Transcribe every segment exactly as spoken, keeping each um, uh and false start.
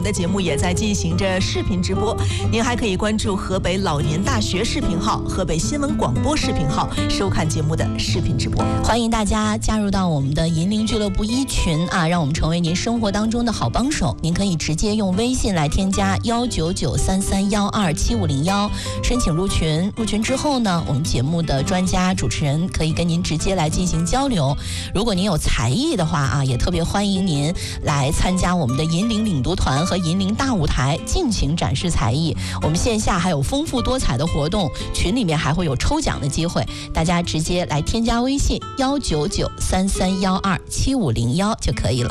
的节目也在进行着视频直播，您还可以关注河北老年大学视频号、河北新闻广播视频号收看节目的视频直播。 欢迎大家加入到我们的银铃俱乐部一群啊，让我们成为您生活当中的好帮手。您可以直接用微信来添加幺九九三三幺二七五零幺，申请入群。入群之后呢，我们节目的专家主持人可以跟您直接来进行交流。如果您有才艺的话啊，也特别欢迎您来参加我们的银铃领读团和银铃大舞台，尽情展示才艺。我们线下还有丰富多彩的活动，群里面还会有抽奖的机会，大家直接来添加微信幺九九三三幺二七五零幺就可以了。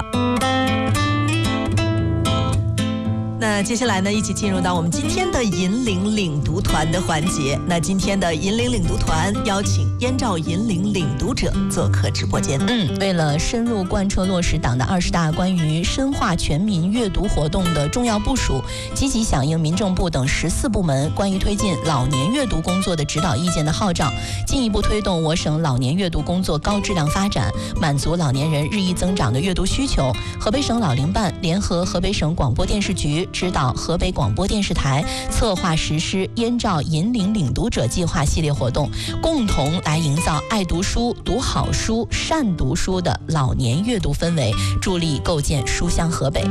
那接下来呢，一起进入到我们今天的银铃领读团的环节。那今天的银铃领读团邀请燕赵银铃领读者做客直播间。 嗯，为了深入贯彻落实党的二十大关于深化全民阅读活动的重要部署，积极响应民政部等十四部门关于推进老年阅读工作的指导意见的号召，进一步推动我省老年阅读工作高质量发展，满足老年人日益增长的阅读需求。河北省老龄办联合河北省广播电视局指导河北广播电视台策划实施燕赵银铃领读者计划系列活动，共同来营造爱读书、读好书、善读书的老年阅读氛围，助力构建书香河北。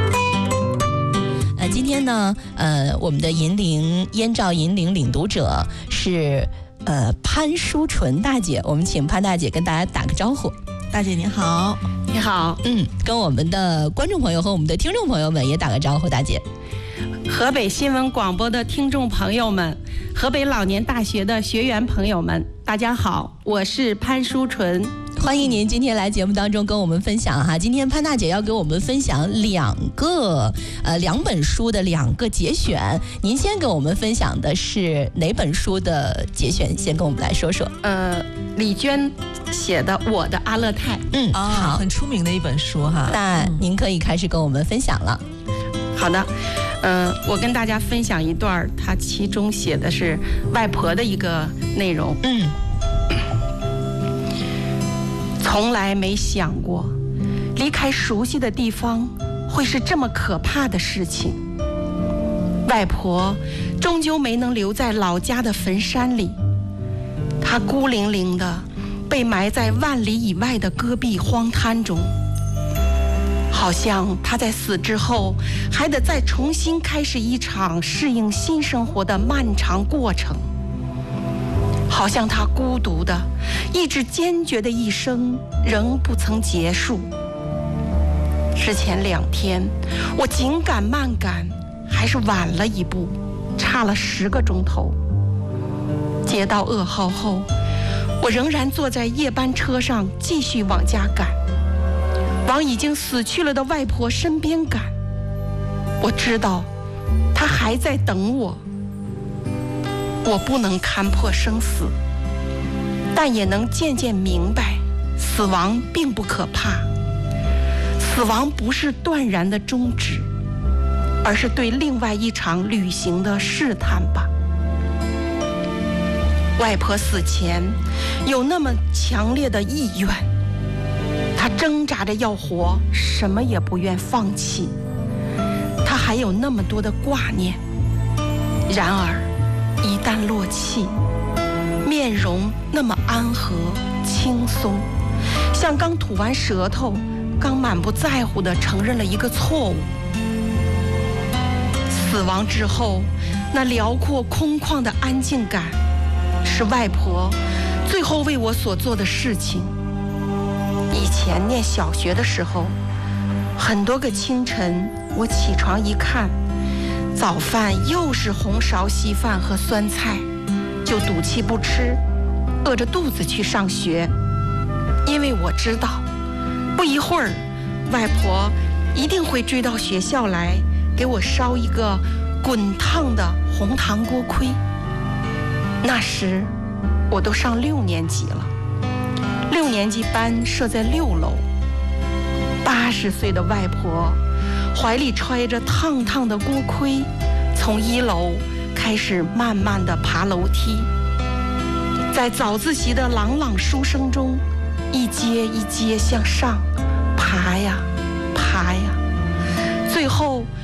呃，今天呢，呃，我们的银铃燕赵银铃领读者是呃潘淑纯大姐，我们请潘大姐跟大家打个招呼。 大姐您好。 你好。 嗯，跟我们的观众朋友和我们的听众朋友们也打个招呼。大姐。 河北新闻广播的听众朋友们，河北老年大学的学员朋友们，大家好，我是潘淑纯。 欢迎您今天来节目当中跟我们分享哈。今天潘大姐要给我们分享两个呃两本书的两个节选，您先给我们分享的是哪本书的节选？先跟我们来说说。 呃，李娟写的《我的阿勒泰》。 嗯， 啊， 好， 很出名的一本书哈。 那您可以开始跟我们分享了。 好的，呃，我跟大家分享一段，它其中写的是外婆的一个内容。 嗯。 从来没想过，离开熟悉的地方会是这么可怕的事情。外婆终究没能留在老家的坟山里，她孤零零地被埋在万里以外的戈壁荒滩中，好像她在死之后还得再重新开始一场适应新生活的漫长过程。好像他孤独的、意志坚决的一生仍不曾结束。之前两天，我紧赶慢赶，还是晚了一步，差了十个钟头。接到噩耗后，我仍然坐在夜班车上，继续往家赶，往已经死去了的外婆身边赶。我知道，她还在等我。我不能看破生死，但也能渐渐明白，死亡并不可怕。死亡不是断然的终止，而是对另外一场旅行的试探吧。外婆死前有那么强烈的意愿，她挣扎着要活，什么也不愿放弃。她还有那么多的挂念，然而一旦落气，面容那么安和轻松，像刚吐完舌头，刚满不在乎地承认了一个错误。死亡之后，那辽阔空旷的安静感，是外婆最后为我所做的事情。以前念小学的时候，很多个清晨，我起床一看，早饭又是红苕稀饭和酸菜，就赌气不吃，饿着肚子去上学。因为我知道，不一会儿，外婆一定会追到学校来，给我烧一个滚烫的红糖锅盔。那时，我都上六年级了，六年级班设在六楼。八十岁的外婆怀里揣着烫烫的锅盔，从一楼开始慢慢地爬楼梯，在早自习的朗朗书声中，一阶一阶向上爬呀爬呀，最后